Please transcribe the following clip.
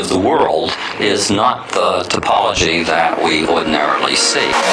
of the world is not the topology that we ordinarily see.